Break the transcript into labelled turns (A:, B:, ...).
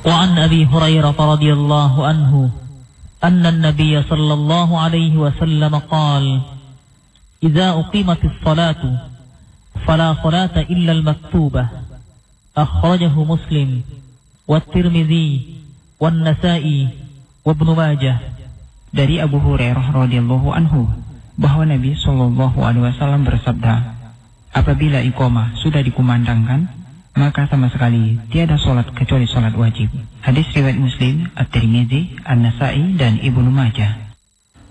A: وعن أبي هريرة رضي الله عنه أن النبي صلى الله عليه وسلم قال إذا أقيمت الصلاة فلا صلاة إلا المكتوبة أخرجه مسلم والترمذي والنسائي وابن ماجه.
B: Dari Abu Hurairah radhiyallahu anhu bahwa Nabi sallallahu alaihi wasallam bersabda, apabila iqamah sudah dikumandangkan, maka sama sekali tiada salat kecuali salat wajib. Hadis riwayat Muslim, At-Tirmidzi, An-Nasa'i dan Ibnu Majah.